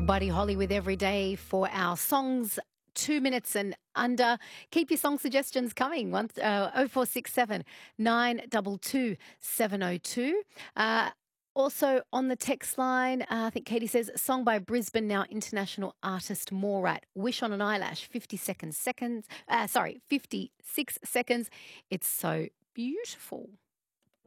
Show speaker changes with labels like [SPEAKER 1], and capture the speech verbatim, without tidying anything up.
[SPEAKER 1] Buddy Holly with Every Day for our songs. Two minutes and under. Keep your song suggestions coming. One uh, oh four six seven nine two two seven oh two. Uh, also on the text line, uh, I think Katie says, song by Brisbane now international artist Morat, Wish on an Eyelash, fifty seconds, seconds. Uh, sorry, fifty-six seconds. It's so beautiful.